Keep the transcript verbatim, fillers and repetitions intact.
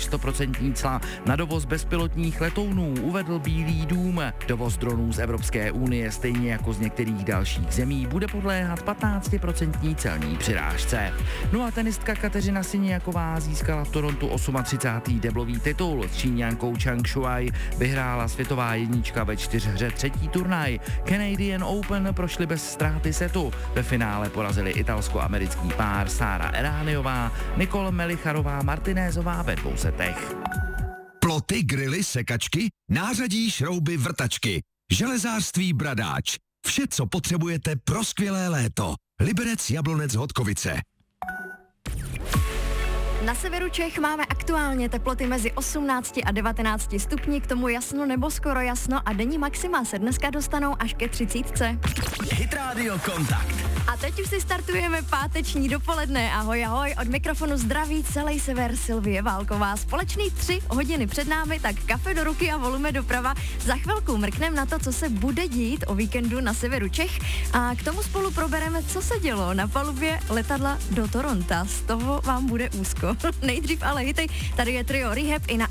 sto procent cla na dovoz bezpilotních letounů, uvedl Bílý dům. Dovoz dronů z Evropské unie, stejně jako z některých dalších zemí, bude podléhat patnáct procent celní přirážce. No a tenistka Kateřina Siniaková získala v Torontu třicátý osmý deblový titul. S Číňankou Chang Shuai vyhrála světová jednička ve čtyřhře třetí turnaj. Canadian Open prošli bez ztráty setu. Ve finále porazili italsko-americký pár Sára Erániová, Nicole Melicharová Martinézová ve dvou setech. Ploty, grily, sekačky, nářadí, šrouby, vrtačky, železářství Bradáč. Vše, co potřebujete pro skvělé léto. Liberec, Jablonec, Hodkovice. Na severu Čech máme aktuálně teploty mezi osmnácti a devatenácti stupni, k tomu jasno nebo skoro jasno a denní maxima se dneska dostanou až ke třicítce. Hit Radio Kontakt. A teď už si startujeme páteční dopoledne. Ahoj, ahoj, od mikrofonu zdraví celý sever Silvie Válková. Společný tři hodiny před námi, tak kafe do ruky a volume doprava. Za chvilku mrknem na to, co se bude dít o víkendu na severu Čech a k tomu spolu probereme, co se dělo na palubě letadla do Toronta. Z toho vám bude úzko. Nejdřív ale hity, tady je trio Rehab i na